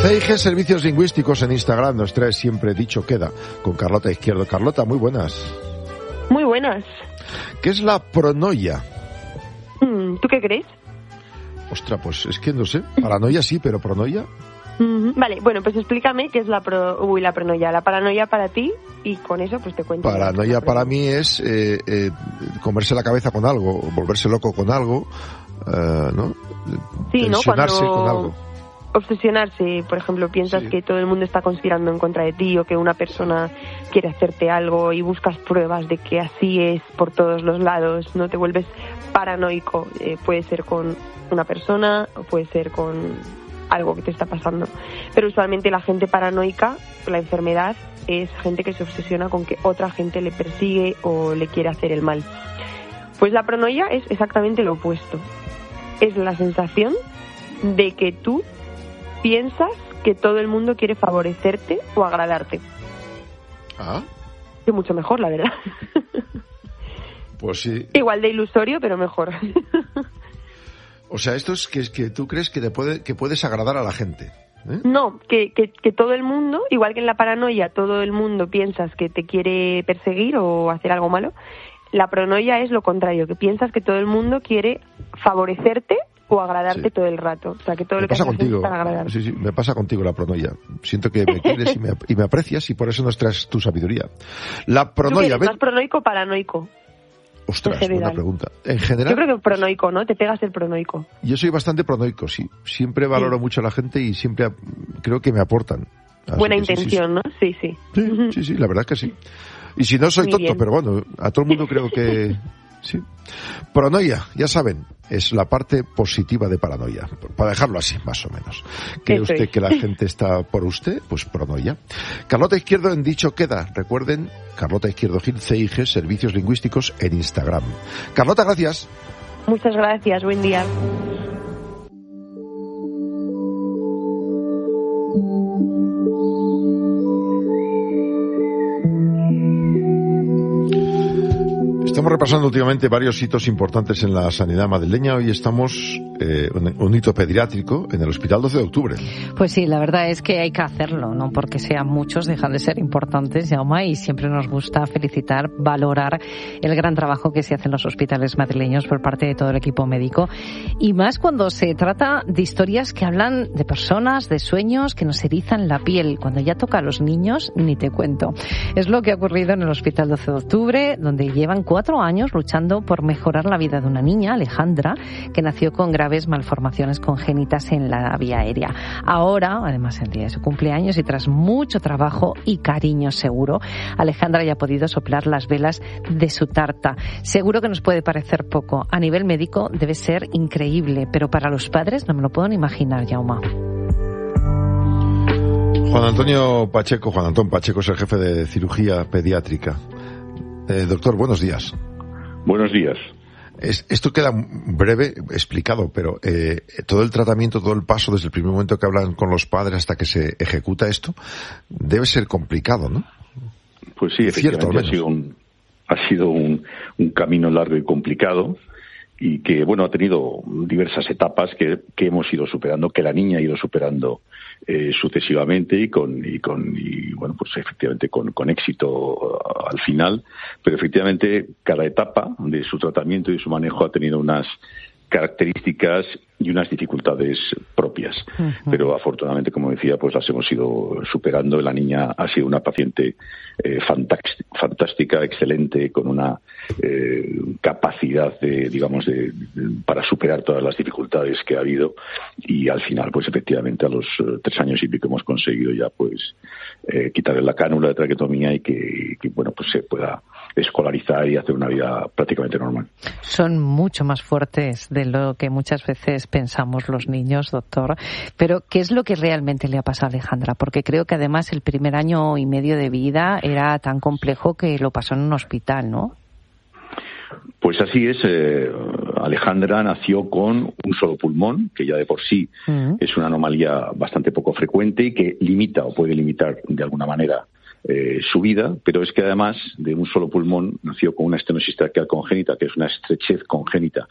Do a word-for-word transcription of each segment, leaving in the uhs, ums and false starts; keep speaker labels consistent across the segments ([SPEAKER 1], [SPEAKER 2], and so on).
[SPEAKER 1] C I G Servicios Lingüísticos en Instagram nos trae Siempre Dicho Queda con Carlota Izquierdo. Carlota, muy buenas.
[SPEAKER 2] Muy buenas.
[SPEAKER 1] ¿Qué es la pronoia?
[SPEAKER 2] ¿Tú qué crees?
[SPEAKER 1] Ostras, pues es que no sé. Paranoia sí, pero pronoia.
[SPEAKER 2] Uh-huh. Vale, bueno, pues explícame qué es la pro... Uy, la pronoia. La paranoia para ti y con eso pues te cuento.
[SPEAKER 1] Paranoia para mí es eh, eh, comerse la cabeza con algo, volverse loco con algo, uh, ¿no?
[SPEAKER 2] Sí, ¿no? Cuando...
[SPEAKER 1] con algo.
[SPEAKER 2] Obsesionarse, por ejemplo, piensas sí. que todo el mundo está conspirando en contra de ti o que una persona quiere hacerte algo y buscas pruebas de que así es por todos los lados, no te vuelves paranoico. Eh, puede ser con una persona o puede ser con algo que te está pasando. Pero usualmente la gente paranoica, la enfermedad, es gente que se obsesiona con que otra gente le persigue o le quiere hacer el mal. Pues la paranoia es exactamente lo opuesto. Es la sensación de que tú piensas que todo el mundo quiere favorecerte o agradarte.
[SPEAKER 1] Ah.
[SPEAKER 2] Que mucho mejor, la verdad.
[SPEAKER 1] Pues sí.
[SPEAKER 2] Igual de ilusorio, pero mejor.
[SPEAKER 1] O sea, esto es que, es que tú crees que, te puede, que puedes agradar a la gente. ¿Eh?
[SPEAKER 2] No, que, que, que todo el mundo, igual que en la paranoia, todo el mundo piensas que te quiere perseguir o hacer algo malo. La paranoia es lo contrario, que piensas que todo el mundo quiere favorecerte o agradarte sí. todo el rato. O sea, que todo
[SPEAKER 1] me
[SPEAKER 2] lo que
[SPEAKER 1] pasa
[SPEAKER 2] haces
[SPEAKER 1] contigo,
[SPEAKER 2] es para agradar.
[SPEAKER 1] Sí, sí, me pasa contigo la pronoia. Siento que me quieres y me, y me aprecias y por eso nos traes tu sabiduría. La pronoia...
[SPEAKER 2] ¿Tú eres
[SPEAKER 1] ¿ven?
[SPEAKER 2] más pronoico o paranoico?
[SPEAKER 1] Ostras, buena pregunta. En general...
[SPEAKER 2] Yo creo que pronoico, ¿no? Te pegas el pronoico.
[SPEAKER 1] Yo soy bastante pronoico, sí. Siempre valoro sí. mucho a la gente y siempre creo que me aportan. Así
[SPEAKER 2] Buena
[SPEAKER 1] que
[SPEAKER 2] intención,
[SPEAKER 1] sí, sí,
[SPEAKER 2] sí. ¿no?
[SPEAKER 1] Sí, sí. Sí, sí, la verdad es que sí. Y si no soy
[SPEAKER 2] Muy
[SPEAKER 1] tonto,
[SPEAKER 2] bien.
[SPEAKER 1] pero bueno, a todo el mundo creo que... Sí. Pronoia, ya saben, es la parte positiva de paranoia, para dejarlo así, más o menos. ¿Cree
[SPEAKER 2] Eso
[SPEAKER 1] usted
[SPEAKER 2] es.
[SPEAKER 1] que la gente está por usted? Pues pronoia. Carlota Izquierdo en Dicho Queda. Recuerden, Carlota Izquierdo Gil, C I G, Servicios Lingüísticos en Instagram. Carlota, gracias.
[SPEAKER 2] Muchas gracias, buen día.
[SPEAKER 1] Estamos repasando últimamente varios hitos importantes en la sanidad madrileña. Hoy estamos eh, un, un hito pediátrico en el Hospital doce de octubre.
[SPEAKER 3] Pues sí, la verdad es que hay que hacerlo, no porque sean muchos, dejan de ser importantes, Jaume, y siempre nos gusta felicitar, valorar el gran trabajo que se hace en los hospitales madrileños por parte de todo el equipo médico. Y más cuando se trata de historias que hablan de personas, de sueños, que nos erizan la piel. Cuando ya toca a los niños, ni te cuento. Es lo que ha ocurrido en el Hospital doce de octubre, donde llevan cuatro años luchando por mejorar la vida de una niña, Alejandra, que nació con graves malformaciones congénitas en la vía aérea. Ahora, además el día de su cumpleaños y tras mucho trabajo y cariño seguro, Alejandra ya ha podido soplar las velas de su tarta. Seguro que nos puede parecer poco. A nivel médico debe ser increíble, pero para los padres no me lo puedo ni imaginar, Jaume.
[SPEAKER 1] Juan Antonio Pacheco, Juan Antón Pacheco es el jefe de cirugía pediátrica. Eh, doctor, buenos días.
[SPEAKER 4] Buenos días.
[SPEAKER 1] Es, esto queda breve explicado, pero eh, todo el tratamiento, todo el paso desde el primer momento que hablan con los padres hasta que se ejecuta esto, debe ser complicado, ¿no?
[SPEAKER 4] Pues sí, efectivamente ha sido un, ha sido un, un camino largo y complicado y que, bueno, ha tenido diversas etapas que, que hemos ido superando, que la niña ha ido superando eh, sucesivamente y con, y con, y bueno, pues efectivamente con, con éxito al final, pero efectivamente cada etapa de su tratamiento y de su manejo ha tenido unas características y unas dificultades propias. Uh-huh. Pero afortunadamente, como decía, pues las hemos ido superando. La niña ha sido una paciente eh, fantástica, excelente, con una eh, capacidad de, digamos, de, de, para superar todas las dificultades que ha habido. Y al final, pues efectivamente, a los uh, tres años y pico hemos conseguido ya, pues, eh, quitarle la cánula de traqueotomía y que, que, bueno, pues se pueda escolarizar y hacer una vida prácticamente normal.
[SPEAKER 3] Son mucho más fuertes de lo que muchas veces pensamos los niños, doctor. Pero, ¿qué es lo que realmente le ha pasado a Alejandra? Porque creo que además el primer año y medio de vida era tan complejo que lo pasó en un hospital, ¿no?
[SPEAKER 4] Pues así es. Eh, Alejandra nació con un solo pulmón, que ya de por sí uh-huh. es una anomalía bastante poco frecuente y que limita o puede limitar de alguna manera Eh, su vida, pero es que además de un solo pulmón nació con una estenosis traqueal congénita, que es una estrechez congénita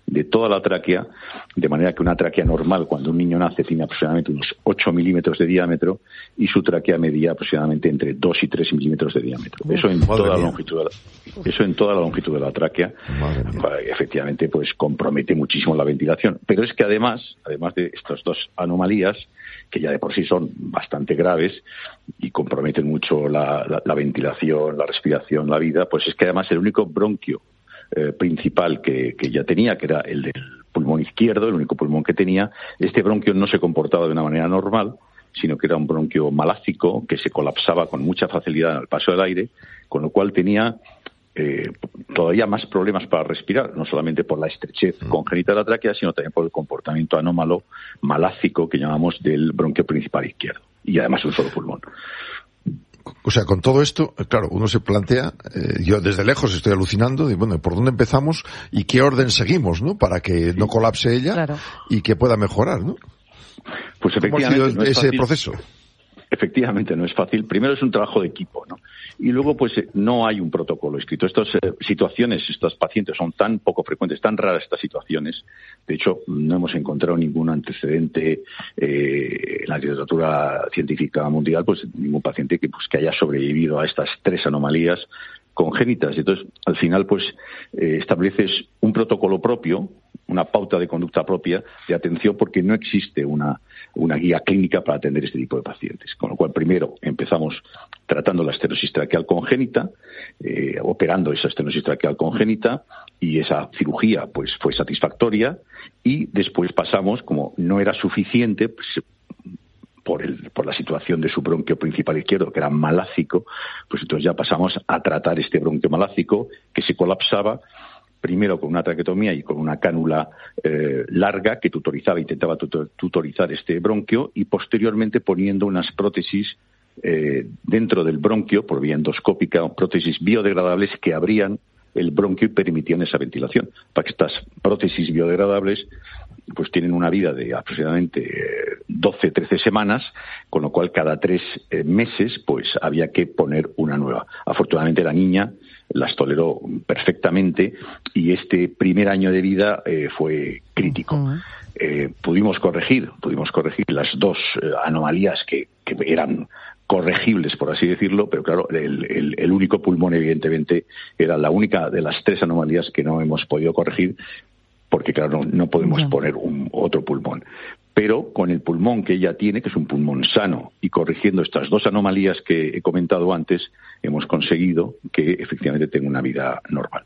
[SPEAKER 4] de toda la tráquea, de manera que una tráquea normal, cuando un niño nace, tiene aproximadamente unos ocho milímetros de diámetro y su tráquea medía aproximadamente entre dos y tres milímetros de diámetro. Eso en toda la longitud de la, eso en toda la longitud de la tráquea, efectivamente, pues compromete muchísimo la ventilación. Pero es que además, además de estas dos anomalías, que ya de por sí son bastante graves y comprometen mucho la, la, la ventilación, la respiración, la vida, pues es que además el único bronquio eh, principal que, que ya tenía, que era el del pulmón izquierdo, el único pulmón que tenía, este bronquio no se comportaba de una manera normal, sino que era un bronquio malácico que se colapsaba con mucha facilidad al paso del aire, con lo cual tenía Eh, todavía más problemas para respirar, no solamente por la estrechez congénita de la tráquea, sino también por el comportamiento anómalo malácico que llamamos del bronquio principal izquierdo, y además un solo pulmón.
[SPEAKER 1] O sea, con todo esto, claro, uno se plantea, eh, yo desde lejos estoy alucinando, de, bueno, ¿por dónde empezamos y qué orden seguimos, no? Para que no colapse ella, claro, y que pueda mejorar, ¿no?
[SPEAKER 4] Pues efectivamente,
[SPEAKER 1] ¿Cómo ha sido
[SPEAKER 4] no es
[SPEAKER 1] ese
[SPEAKER 4] fácil.
[SPEAKER 1] proceso?
[SPEAKER 4] Efectivamente, no es fácil. Primero es un trabajo de equipo, ¿no? Y luego, pues, no hay un protocolo escrito. Estas eh, situaciones, estos pacientes son tan poco frecuentes, tan raras estas situaciones. De hecho, no hemos encontrado ningún antecedente eh, en la literatura científica mundial, pues, ningún paciente que, pues, que haya sobrevivido a estas tres anomalías congénitas. Entonces, al final, pues, eh, estableces un protocolo propio, una pauta de conducta propia de atención, porque no existe una, una guía clínica para atender este tipo de pacientes. Con lo cual, primero empezamos tratando la estenosis traqueal congénita, eh, operando esa estenosis traqueal congénita, y esa cirugía pues fue satisfactoria, y después pasamos, como no era suficiente, pues, por el, por la situación de su bronquio principal izquierdo, que era malácico, pues entonces ya pasamos a tratar este bronquio malácico que se colapsaba, primero con una traqueotomía y con una cánula eh, larga que tutorizaba, intentaba tutor, tutorizar este bronquio, y posteriormente poniendo unas prótesis eh, dentro del bronquio por vía endoscópica, prótesis biodegradables que abrían el bronquio y permitían esa ventilación. Para que estas prótesis biodegradables pues tienen una vida de aproximadamente doce, trece semanas, con lo cual cada tres eh, meses pues había que poner una nueva. Afortunadamente la niña las toleró perfectamente y este primer año de vida eh, fue crítico. Uh-huh. Eh, pudimos corregir, pudimos corregir las dos eh, anomalías que, que eran corregibles, por así decirlo, pero claro, el, el, el único pulmón, evidentemente, era la única de las tres anomalías que no hemos podido corregir, porque claro, no, no podemos no. poner un otro pulmón. Pero con el pulmón que ella tiene, que es un pulmón sano, y corrigiendo estas dos anomalías que he comentado antes, hemos conseguido que efectivamente tenga una vida normal.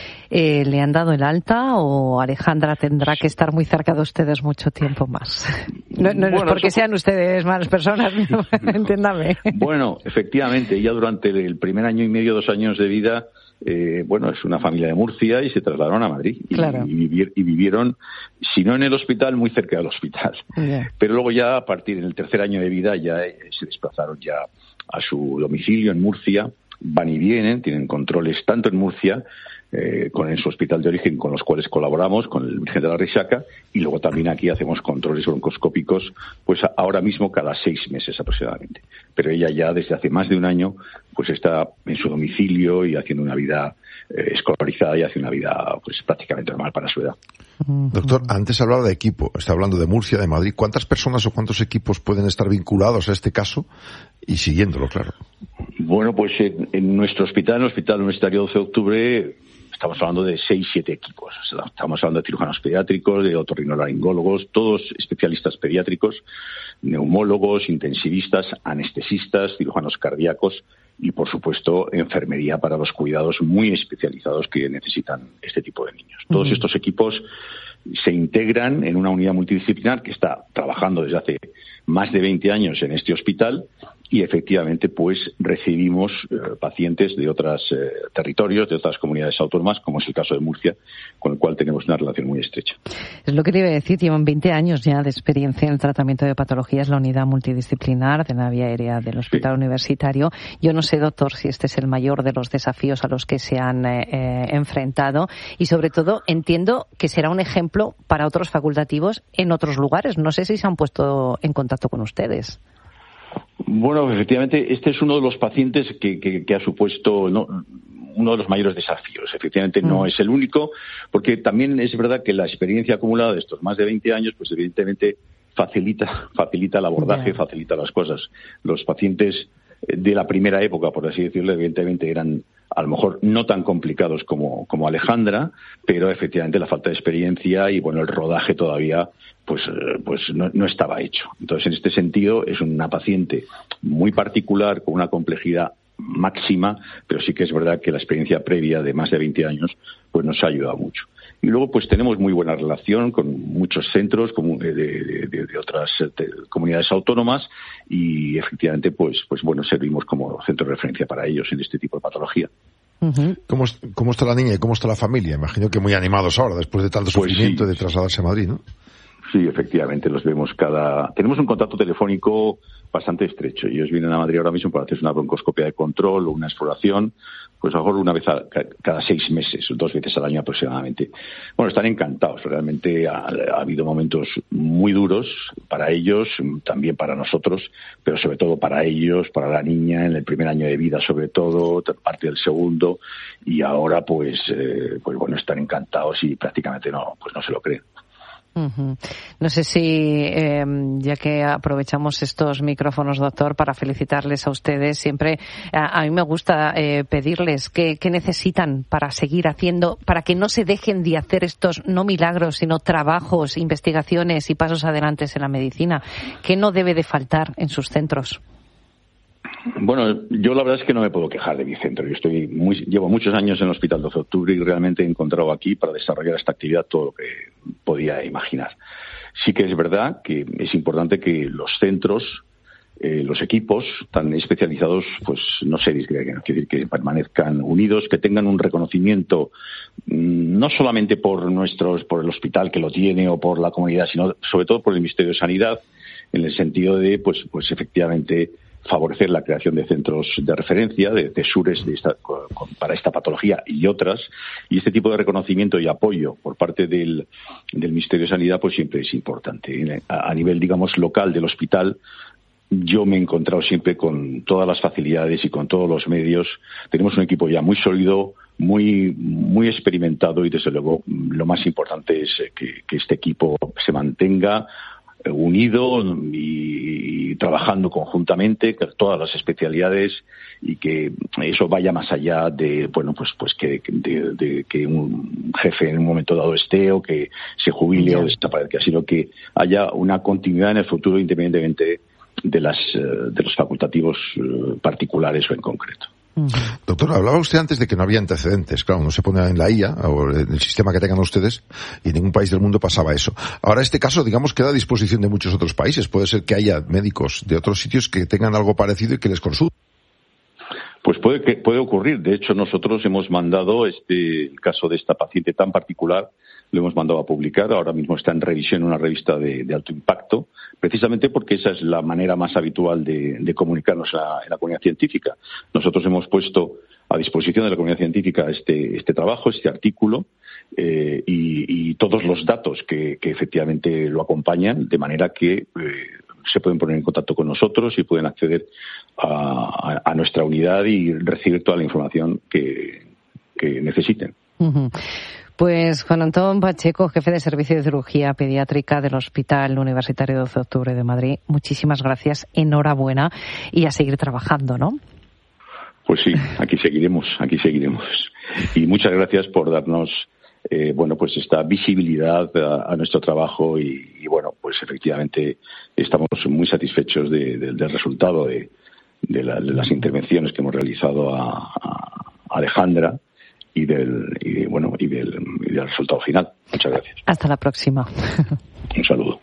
[SPEAKER 3] Eh, ¿Le han dado el alta o Alejandra tendrá que estar muy cerca de ustedes mucho tiempo más? No, no, bueno, no es porque eso... sean ustedes malas personas, entiéndame.
[SPEAKER 4] Bueno, efectivamente, ella durante el primer año y medio, dos años de vida, eh, bueno, es una familia de Murcia y se trasladaron a Madrid. Y,
[SPEAKER 3] claro.
[SPEAKER 4] y, vivir, y vivieron, si no en el hospital, muy cerca del hospital.
[SPEAKER 3] Yeah.
[SPEAKER 4] Pero luego ya, a partir del tercer año de vida, ya eh, se desplazaron ya a su domicilio en Murcia, van y vienen, tienen controles tanto en Murcia, Eh, con en su hospital de origen, con los cuales colaboramos, con el Virgen de la Risaca, y luego también aquí hacemos controles broncoscópicos, pues ahora mismo cada seis meses aproximadamente. Pero ella ya desde hace más de un año, pues está en su domicilio y haciendo una vida eh, escolarizada y hace una vida pues prácticamente normal para su edad.
[SPEAKER 1] Doctor, antes hablaba de equipo, está hablando de Murcia, de Madrid. ¿Cuántas personas o cuántos equipos pueden estar vinculados a este caso y siguiéndolo, claro?
[SPEAKER 4] Bueno, pues en, en nuestro hospital, en el Hospital Universitario doce de octubre, estamos hablando de seis, siete equipos. Estamos hablando de cirujanos pediátricos, de otorrinolaringólogos, todos especialistas pediátricos, neumólogos, intensivistas, anestesistas, cirujanos cardíacos y, por supuesto, enfermería para los cuidados muy especializados que necesitan este tipo de niños. Todos uh-huh. estos equipos se integran en una unidad multidisciplinar que está trabajando desde hace más de veinte años en este hospital y efectivamente pues recibimos eh, pacientes de otros eh, territorios, de otras comunidades autónomas, como es el caso de Murcia, con el cual tenemos una relación muy estrecha.
[SPEAKER 3] Es lo que te iba a decir, llevan veinte años ya de experiencia en el tratamiento de patologías, la unidad multidisciplinar de la vía aérea del Hospital sí. Universitario. Yo no sé, doctor, si este es el mayor de los desafíos a los que se han eh, eh, enfrentado y sobre todo entiendo que será un ejemplo para otros facultativos en otros lugares. No sé si se han puesto en contacto con ustedes.
[SPEAKER 4] Bueno, efectivamente, este es uno de los pacientes que, que, que ha supuesto no, uno de los mayores desafíos. Efectivamente no mm. es el único, porque también es verdad que la experiencia acumulada de estos más de veinte años, pues evidentemente facilita, facilita el abordaje, yeah. facilita las cosas. Los pacientes de la primera época, por así decirlo, evidentemente eran a lo mejor no tan complicados como, como Alejandra, pero efectivamente la falta de experiencia y bueno, el rodaje todavía pues, pues no, no estaba hecho. Entonces, en este sentido, es una paciente muy particular, con una complejidad máxima, pero sí que es verdad que la experiencia previa de más de veinte años pues nos ha ayudado mucho. Y luego pues tenemos muy buena relación con muchos centros de, de, de, de otras de comunidades autónomas y efectivamente pues pues bueno servimos como centro de referencia para ellos en este tipo de patología.
[SPEAKER 1] Uh-huh. ¿Cómo, ¿Cómo está la niña y cómo está la familia? Imagino que muy animados ahora después de tanto pues sufrimiento sí. de trasladarse a Madrid, ¿no?
[SPEAKER 4] Sí, efectivamente, los vemos cada... Tenemos un contacto telefónico bastante estrecho. Ellos vienen a Madrid ahora mismo para hacerse una broncoscopia de control o una exploración, pues a lo mejor una vez a, cada seis meses, dos veces al año aproximadamente. Bueno, están encantados. Realmente ha, ha habido momentos muy duros para ellos, también para nosotros, pero sobre todo para ellos, para la niña, en el primer año de vida sobre todo, parte del segundo, y ahora pues, eh, pues bueno, están encantados y prácticamente no, pues no se lo creen.
[SPEAKER 3] Uh-huh. No sé si, eh, ya que aprovechamos estos micrófonos, doctor, para felicitarles a ustedes, siempre a, a mí me gusta eh, pedirles qué, qué necesitan para seguir haciendo, para que no se dejen de hacer estos, no milagros, sino trabajos, investigaciones y pasos adelante en la medicina. ¿Qué no debe de faltar en sus centros?
[SPEAKER 4] Bueno, yo la verdad es que no me puedo quejar de mi centro. Yo estoy muy, llevo muchos años en el Hospital doce de Octubre y realmente he encontrado aquí para desarrollar esta actividad todo lo que podía imaginar. Sí que es verdad que es importante que los centros, eh, los equipos tan especializados, pues no se disgreguen, quiere decir que permanezcan unidos, que tengan un reconocimiento mmm, no solamente por nuestros, por el hospital que lo tiene o por la comunidad, sino sobre todo por el Ministerio de Sanidad, en el sentido de, pues, pues efectivamente favorecer la creación de centros de referencia, de, de SURES de esta, con, para esta patología y otras, y este tipo de reconocimiento y apoyo por parte del, del Ministerio de Sanidad pues siempre es importante. A, a nivel, digamos, local del hospital, yo me he encontrado siempre con todas las facilidades y con todos los medios. Tenemos un equipo ya muy sólido, muy muy experimentado y, desde luego, lo más importante es que, que este equipo se mantenga unido y, y trabajando conjuntamente con todas las especialidades y que eso vaya más allá de bueno pues pues que de, de que un jefe en un momento dado esté o que se jubile o desaparezca, sino que haya una continuidad en el futuro independientemente de las de los facultativos particulares o en concreto.
[SPEAKER 1] Doctor, hablaba usted antes de que no había antecedentes. Claro, uno se pone en la I A o en el sistema que tengan ustedes y en ningún país del mundo pasaba eso. Ahora este caso, digamos, queda a disposición de muchos otros países. Puede ser que haya médicos de otros sitios que tengan algo parecido y que les consulten.
[SPEAKER 4] Pues puede que puede ocurrir. De hecho, nosotros hemos mandado este el caso de esta paciente tan particular, lo hemos mandado a publicar. Ahora mismo está en revisión en una revista de, de alto impacto, precisamente porque esa es la manera más habitual de, de comunicarnos en la, en la comunidad científica. Nosotros hemos puesto a disposición de la comunidad científica este, este trabajo, este artículo, eh, y, y todos los datos que, que efectivamente lo acompañan, de manera que eh, se pueden poner en contacto con nosotros y pueden acceder a, a, a nuestra unidad y recibir toda la información que, que necesiten.
[SPEAKER 3] Uh-huh. Pues Juan Antón Pacheco, jefe de Servicio de Cirugía Pediátrica del Hospital Universitario doce de Octubre de Madrid, muchísimas gracias, enhorabuena y a seguir trabajando, ¿no?
[SPEAKER 4] Pues sí, aquí seguiremos, aquí seguiremos. Y muchas gracias por darnos eh, bueno, pues esta visibilidad a, a nuestro trabajo y, y bueno, pues efectivamente estamos muy satisfechos de, de, del resultado de, de, la, de las intervenciones que hemos realizado a, a Alejandra y del y de, bueno y del, y del resultado final. Muchas gracias.
[SPEAKER 3] Hasta la próxima.
[SPEAKER 4] Un saludo.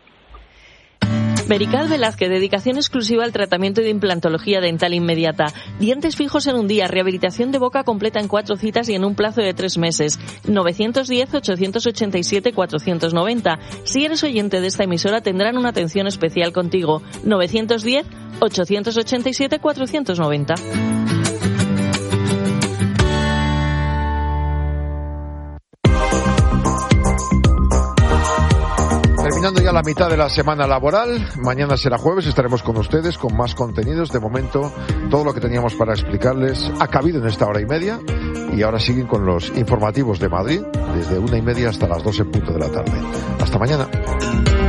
[SPEAKER 5] Merical Velázquez, dedicación exclusiva al tratamiento de implantología dental inmediata. Dientes fijos en un día, rehabilitación de boca completa en cuatro citas y en un plazo de tres meses. novecientos diez, ochocientos ochenta y siete, cuatrocientos noventa. Si eres oyente de esta emisora, tendrán una atención especial contigo. novecientos diez, ochocientos ochenta y siete, cuatrocientos noventa.
[SPEAKER 1] Terminando ya ya la mitad de la semana laboral. Mañana será jueves, estaremos con ustedes con más contenidos. De momento, todo lo que teníamos para explicarles ha cabido en esta hora y media. Y ahora siguen con los informativos de Madrid, desde una y media hasta las dos en punto de la tarde. Hasta mañana.